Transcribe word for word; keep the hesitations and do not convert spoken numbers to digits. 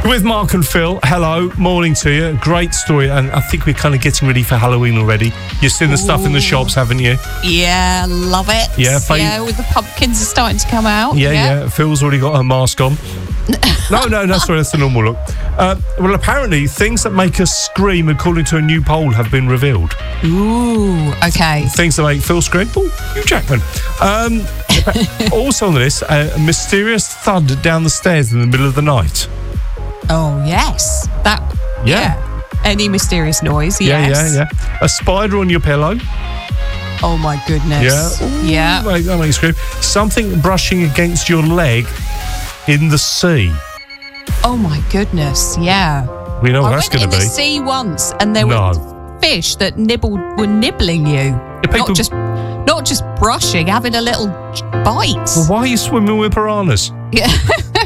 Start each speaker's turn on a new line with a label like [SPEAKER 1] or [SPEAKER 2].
[SPEAKER 1] With Mark and Phil, hello, morning to you. Great story, and I think we're kind of getting ready for Halloween already. You've seen the Ooh. stuff in the shops, haven't you?
[SPEAKER 2] Yeah, love it.
[SPEAKER 1] Yeah,
[SPEAKER 2] Faye, yeah, with the pumpkins are starting to come out.
[SPEAKER 1] Yeah,
[SPEAKER 2] yeah.
[SPEAKER 1] yeah. Phil's already got her mask on. no, no, that's sorry, that's the normal look. Uh, well, apparently, things that make us scream, according to a new poll, have been revealed.
[SPEAKER 2] Ooh, okay.
[SPEAKER 1] Things that make Phil scream. Oh, Hugh Jackman. Um, also on this, a mysterious thud down the stairs in the middle of the night.
[SPEAKER 2] Oh, yes. That, yeah. yeah. Any mysterious noise,
[SPEAKER 1] yeah,
[SPEAKER 2] yes.
[SPEAKER 1] Yeah, yeah, A spider on your pillow.
[SPEAKER 2] Oh, my goodness.
[SPEAKER 1] Yeah. Ooh,
[SPEAKER 2] yeah.
[SPEAKER 1] That makes you scream. Something brushing against your leg in the sea.
[SPEAKER 2] Oh, my goodness, yeah.
[SPEAKER 1] We know what
[SPEAKER 2] I
[SPEAKER 1] that's going to be.
[SPEAKER 2] I went in the sea once, and there
[SPEAKER 1] no.
[SPEAKER 2] were fish that nibbled, were nibbling you.
[SPEAKER 1] Yeah, people...
[SPEAKER 2] Not just, not just brushing, having a little bite.
[SPEAKER 1] Well, why are you swimming with piranhas?
[SPEAKER 2] Yeah.